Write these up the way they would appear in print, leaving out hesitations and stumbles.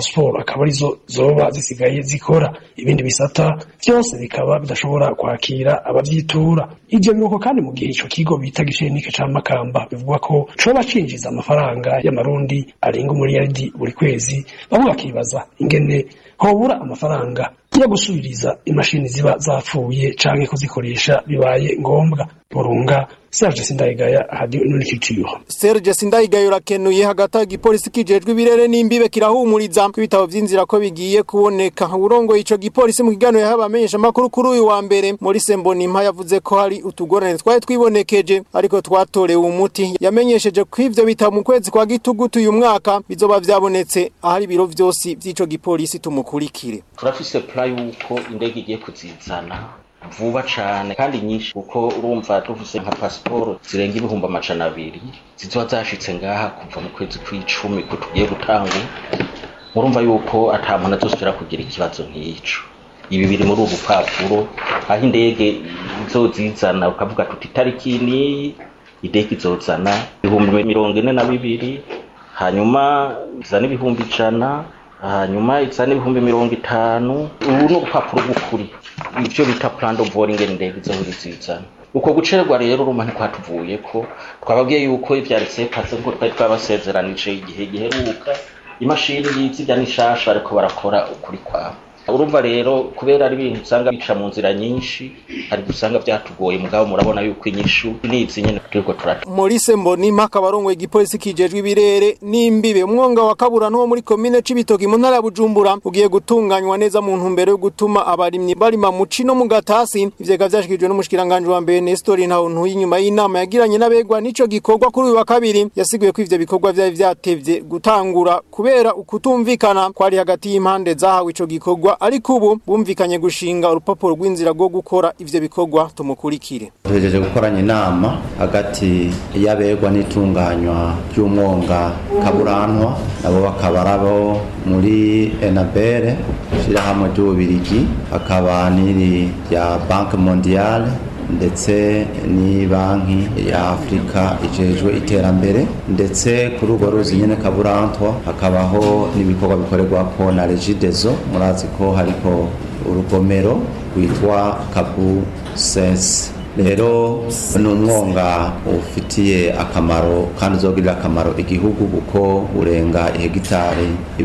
pasiporo akaba arizo zoba zisigaye zikora, ibindi bisata byose bikaba bidashobora kwakira abavyitura. Ivyo biruko kandi mu gihe ico kigo bita gishenike ca Makamba bivuga ko coba cinjiza amafaranga y'amarundi arenga umuriyaridi buri kwezi, bamwe bakibaza ingene hobura amafaranga yo gusubiriza imashini ziba zapfuye canke kuzikoresha bibaye ngombwa. Burunga, Serge Sindayigaya, Radio Nurikitiyo. Serge Sindayigaya urakenuye hagati y'igipolisi kijejwe ibirere n'imbibe kirahumuriza ko ibitabo vy'inzira ko bigiye kuboneka. Urongo ico gipolisi mu kiganiro y'abamenyesha makuru kuri uyu wa mbere muri Sembonimpa yavuze ko hari utugorane twari twibonekeje ariko twatorewe umuti. Yamenyesheje ko ivyo bitabo mu kwezi kwa Gitugutu uyu mwaka bizoba vyabonetse ahari biro vyose vy'ico gipolisi. Tumukurikire. Turafise plan yuko indege igiye kuzizana vuba cane kandi nyinshi, kuko urumva dufise nka pasiporo zirenga 200,000 zizoba zashitse ngaha kuva mu kwezi kw'icumi ko tugiye gutanga. Murumva yuko ata muntu azosubira kugira ikibazo nk'ico. Ibi biri muri ubu papuro aho indege izozizana ukavuga tuti tariki ni indege izozana 42,000, hanyuma izana 100,000, hanyuma izana 50,000. Ubu no papuro bukuri ivyo bita plan of boarding indege zohurizizana. Uko gucererwa rero urumva ntikwatuvuye ko twababwiye yuko ivyaretse paze ngo twari twabasezeranije igihe giheruka imashini y'izijya nishasha ariko barakora ukuri kwa. Urumva rero kubera ari ibintu usanga bica mu nzira nyinshi ari gusanga byatugoye, mugabo murabona yuko inyishu nizi nyene turiko turata. Muri Sembonimpa kabarongo igipolisi kijejwe ibirere n'imbibe umwonga wa Kaburano wo muri commune Cibitoke mu ntara ya Bujumbura ugiye gutunganywa neza mu ntumbero yo gutuma abarimyi barima mu cino mu gatasi. Ivyega vyashikijwe n'umushikiranganje wa mbere Nestor Ntawuntu inyuma y'inama yagiranye n'abegwa nico gikorwa kuri uyu wa kabiri. Yasiguye ko ivyo bikorwa vyari vyatevye gutangura kubera ukutumvikana kwari hagati y'impande zahawe ico gikorwa, ariko ubu bumvikanye gushinga urupapuro rw'inzira rwo gukora ivyo bikorwa. Tumukurikire. Tugejeje gukoranya inama hagati y'abegwa n'itunganywa ry'umwonga Kaburanwa nabo bakabarabo muri Enabere shirahamwe ry'Ububirigi, hakaba n'iri ya Banque Mondiale ndetse ni banki ya Afrika ijejwe iterambere, ndetse kuri urwo ruzi nyene Kaburantwa hakabaho n'ibikorwa bikorerwa ko na Regideso. Murazi ko hariko urugomero rwitwa Kabu Sense. Rero n'umwonga ufitiye akamaro kandi uzogirira akamaro igihugu kuko urenga hegitari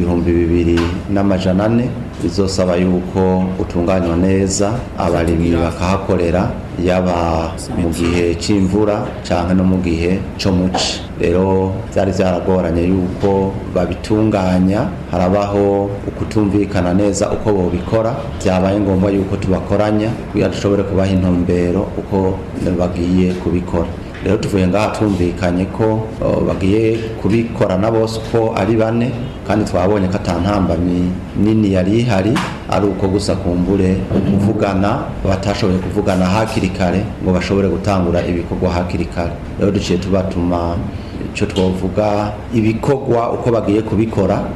2,400 bizosaba yuko utunganywa neza abarimyi bakahakorera yaba mu gihe c'imvura canke no mu gihe co muci. Rero byari byaragoranye yuko babitunganya, harabaho ukutumvikana neza uko bobikora, byabaye ngombwa yuko tubakoranya kugira dushobore kubaha intumbero uko bagiye kubikora. Rero tuvuye ngaha tumvikanye ko bagiye kubikorana bose ko ari bane, kandi twabonye ko atantambamye nini yari ihari, ari uko gusa kumbure kuvugana batashoboye kuvugana hakiri kare ngo bashobore gutangura ibikorwa hakiri kare. Rero duciye tubatuma ico twovuga ibikorwa uko bagiye kubikora,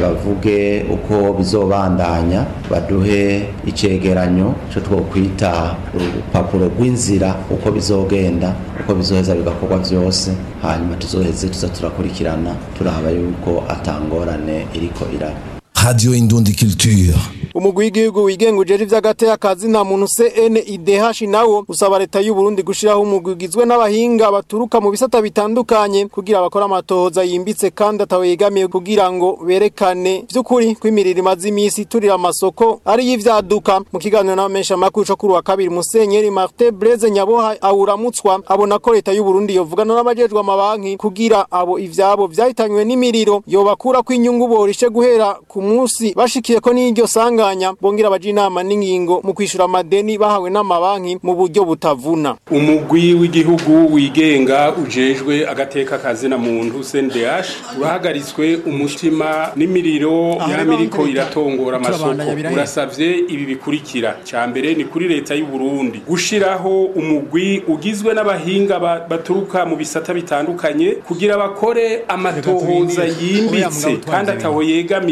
bavuge uko bizobandanya, baduhe icegeranyo cyo twokwita urupapuro rw'inzira uko bizogenda, uko bizoheza bigakorwa vyose, hanyuma tuzoheze turakurikirana turaba yuko atangorane iriko iraba. Radio Indundi Culture. Umugwi w'igihugu wigenga ujeje ivy'agateka kazi na muntu CNIDH nawo usaba leta y'u Burundi gushiraho umugwi ugizwe n'abahinga baturuka mu bisata bitandukanye kugira bakora amatohoza yimbitse kandi atawegamiye kugira ngo berekane vy'ukuri kwimirira imaze imisi turira amasoko ari y'ivyaduka. Mu kiganiro n'abamesha makuru cyo kuri wa kabiri Musenyeri Martin Blaise Nyaboha awuramutswa abona ko leta y'u Burundi yovugana n'abajejwe amabanki kugira abo ivyabo vyahitanywe n'imiriro yobakura ko inyungu borishe guhera ku munsi bashikiye ko n'iryo sanga bongera baje inama n'ingingo mu kwishura amadeni bahawe n'amabanki mu buryo butavuna. Umugwi w'igihugu wigenga ujejwe agateka kazi na muntu CNDH urahagaritswe umutima n'imiriro y'ameriko iratongora amasoko. Urasavye ibi bikurikira: cyambere ni kuri leta y'u Burundi gushiraho umugwi ugizwe n'abahinga baturuka mu bisata bitandukanye kugira bakore amatohoza yimbitse kandi ataho yegamiye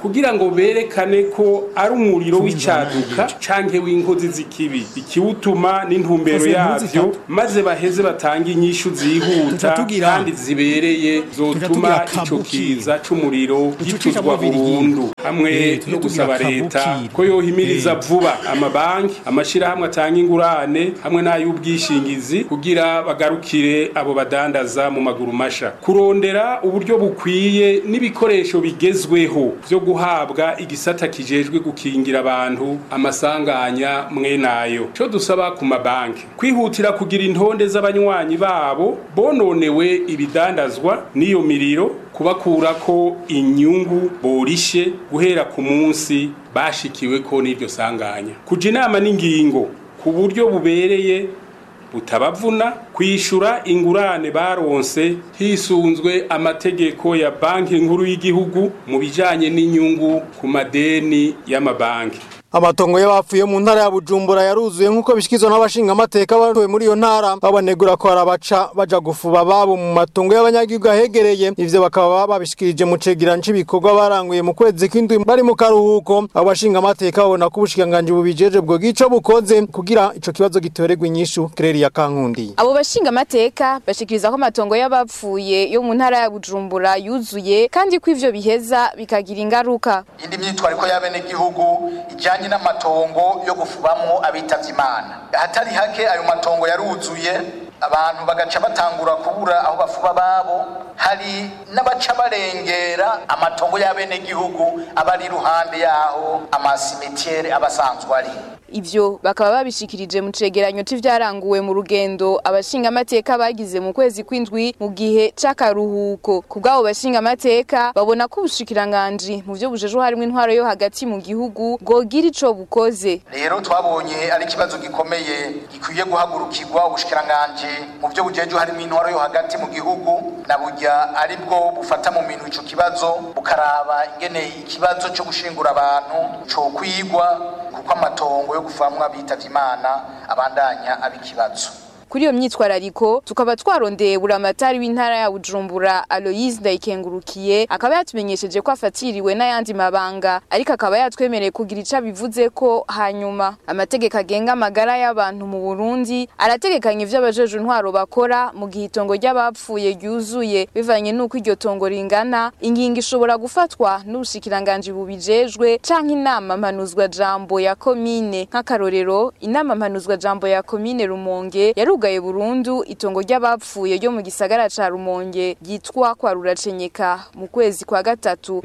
kugira ngo berekane ko ari umuriro w'icaduka canke w'inkozi z'ikibi ikiwutuma n'intumbero yavyo maze baheze batanga inyishu zihuta kandi zibereye zotuma ico kiza c'umuriro gituzwa burundu hamwe no gusaba leta ko yohimiriza vuba amabanki amashirahamwe atanga ingurane hamwe n'ay'ubwishingizi kugira bagarukire abo badandaza mu maguru masha kurondera uburyo bukwiye n'ibikoresho bigezweho vyo guhabwa igisata kijejwe gukingira abantu amasanganya mwenayo cyo dusaba ku mabanki kwihutira kugira intonde z'abanywanyi babo bononewe ibidandazwa n'iyo miriro kubakurako inyungu borishe guhera ku munsi bashikiwe ko n'iryo sanganya kuja inama n'ingingo ku buryo bubereye butabavuna kwishura ingurane baronse hisunzwe amategeko ya banki nkuru y'igihugu mu bijanye n'inyungu ku madeni y'amabanki. Amatongo y'abapfuye mu ntara ya Bujumbura yaruzuye nkuko bishikizwa n'abashinga amateka batoye muri iyo ntara babanegura ko arabaca baja gufuba babo mu matongo y'abanyagihugu ahegereye ivyo bakaba babishikirije mu cegeranyo c'ibikorwa baranguye mu kwezi kw'indwi bari mu karuhuko abashinga amateka babona ko ubushikanganje bubijeje bwo gico bukoze kugira ico kibazo gitoregwa inyishu Claire ya Kankundi. Abo bashinga amateka bashikiriza ko amatongo y'abapfuye yo mu ntara ya Bujumbura yuzuye kandi ko ivyo biheza bikagira ingaruka. Indi myitwariko y'abene gihugu ijanye n'amatongo yo gufubamwo abitavye Imana hatari hake ayo matongo yaruzuye abantu bagaca batangura kubura aho bafuba babo hari n'abaca barengera amatongo y'abene gihugu abari ruhande yaho amasimetiere abasanzwe ari. Ivyo bakaba babishikirije mu cegeranyo c'ivyaranguwe mu rugendo abashinga amateka bagize mu kwezi kw'indwi mu gihe c'akaruhuko. Kubwabo bashinga amateka babona ko ubushikiranganje mu vyo bujeje harimo intwaro yo hagati mu gihugu bwogira ico bukoze. Rero twabonye ari kibazo gikomeye gikwiye guhagurukirwa ubushikiranganje mu vyo bujeje harimo intwaro yo hagati mu gihugu na burya ari bwo bufata mu minwe ico kibazo bukaraba ingene ikibazo cyo gushingura abantu cyo kwigwa kuko amatongo yo gufamwa bitavye Imana abandanya abikibazo. Kuri iyo myitwarariko tukaba twarondeye buramatari w'intara ya Bujumbura Aloise Ndayikengurukiye akaba yatumenyesheje ko afatiriwe n'ayandi mabanga ariko akaba yatwemereye kugira ica bivuze ko hanyuma amategeko agenga amagara y'abantu mu Burundi arategekanya ivyo abajeje intwaro bakora mu gihe itongo ry'abapfuye ryuzuye bivanye nuko iryo tongo ringana ingingo ishobora gufatwa n'ubushikiranganje bubijejwe canke inama mpanuzwa jambo ya komine nk'akarorero inama mpanuzwa jambo ya komine Rumonge yarugaye burundu itongo ry'abapfuye ryo mu gisagara ca Rumonge ryitwa kwa Ruracenyeka mu kwezi kwa gatatu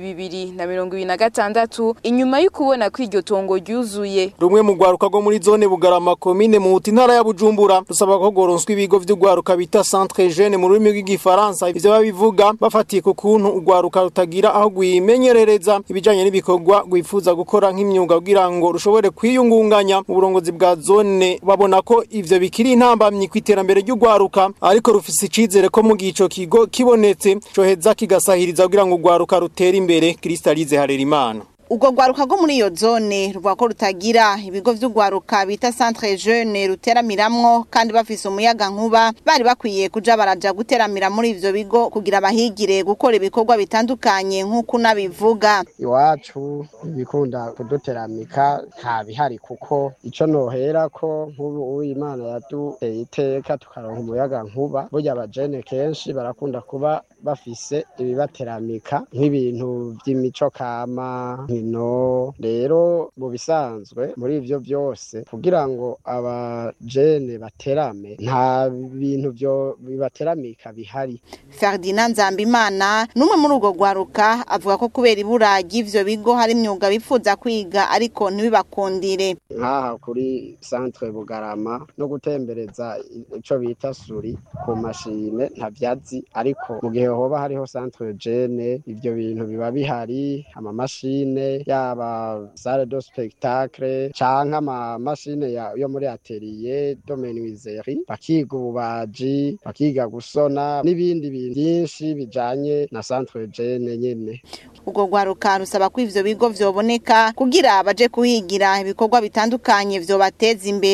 2026 inyuma y'ukubona ko iryo tongo ryuzuye. Rumwe mu gwaruka go muri zone Bugarama komine mu ntara ya Bujumbura rusaba ko goronswa ibigo vy'ugwaruka bita centre jeune mu rurimi rw'igifaransa ivyo babivuga bafatiye ku kuntu ugwaruka rutagira aho gwimenyerereza ibijanye n'ibikorwa gwifuza gukora nk'imyuga kugira ngo rushobore kwiyungunganya mu burongozi bwa zone babona ko ivyo bikiri intambamyi kwiterambere ry'ugwaruka ariko rufise icizere ko mu gico kigo kibonetse coheza kigasahiriza kugira ngo ugwaruka rutera imbere. Kristalize Harerimana. Ugo gwaruka go muri iyo zone ruvuga ko rutagira ibigo vy'ugwaruka bita centre jeune ruteramiramwo kandi bafise umuyaga nkuba bari bakwiye kuja baraja guteramira muri ivyo bigo kugira bahigire gukora ibikorwa bitandukanye nk'uko nabivuga. Iwacu bikunda kuduteramika nta bihari kuko ico nohera ko nk'ubu Imana yaduteye iteka tukaronka umuyaga nkuba burya abajene kenshi barakunda kuba bafise ibibateramika nk'ibintu vy'imico kama no rero mu bisanzwe muri ivyo byose kugira ngo abajene baterame nta bintu byo bibateramika bihari. Ferdinand Nzambimana numwe muri ugo gwaruka avuga ko kubera ibura ry'ivyo bigo hari imyuga bifuza kwiga ariko ntibibakundire. Nkaha kuri centre Bugarama no gutembereza ico bita suri ku mashine ntavyazi ariko mu gihe hoba hariho centre jeune ivyo bintu biba bihari ama mashine yaba salle de spectacle canke ama mashine yo muri atelier de menuiserie bakiga ububaji bakiga gusona n'ibindi byinshi bijanye na centre jeune nyene. Ugo gwaruka rusaba ko ivyo bigo vyoboneka kugira baje kuhigira ibikorwa bitandukanye vyo bateza imbere.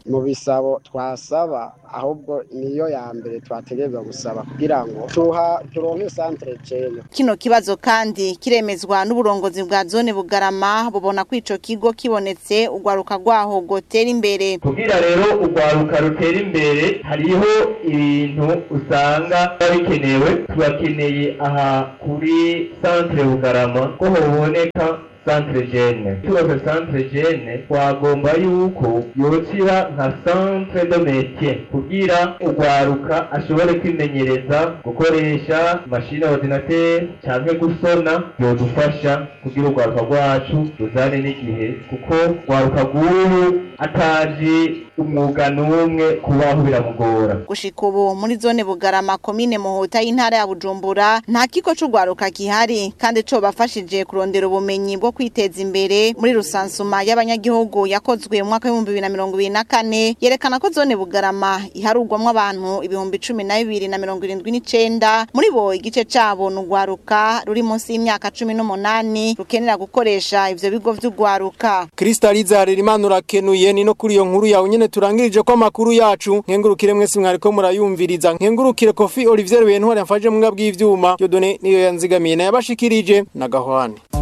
mu bisabo twasaba ahubwo niyo ya mbere twategerezwa gusaba kugira ngo turonke centre jeune. Kino kibazo kandi kiremezwa n'uburongozi bwa zone Bugarama bubona ko ico kigo kibonetse ugwaruka rwaho gotera imbere. Kugira rero ugwaruka rutera imbere hariho ibintu usanga babikenewe, tubakeneye aha kuri centre Bugarama ko hoboneka centre jeune. Tubaze centre jeune twagomba yuko yocira nka centre de métier kugira ugwaruka ashobore kwimenyereza gukoresha machine ordinateur cyangwa gusona, yodufasha kugira ugwaruka rwacu ruzane n'igihe, kuko ugwaruka rw'ubu atazi umwuga n'umwe kubaho biramugora. Gushika ubu muri zone Bugarama komine Muhuta y'intara ya Bujumbura nta kigo c'ugwaruka gihari kandi co bafashije kurondera ubumenyi bwo kwiteza imbere muri rusansuma y'abanyagihugu yakozwe mu mwaka wa 2024 yerekana ko zone Bugarama iharugwamwo abantu 12,279 muri bo igice cabo n'ugwaruka ruri munsi y'imyaka 18 rukenera gukoresha ivyo bigo vy'ugwaruka. Kristaliza Harerimana urakenuye ni no kuri iyo nkuru yawe nyene turangirije ko amakuru yacu. Nkengurukire mwese mwariko murayumviriza, nkengurukire Kofi Olivier Bentwari yamfaje mu ngabwi y'ivyuma, Yodone niyo yanzigamiye na yabashikirije na Gahwane.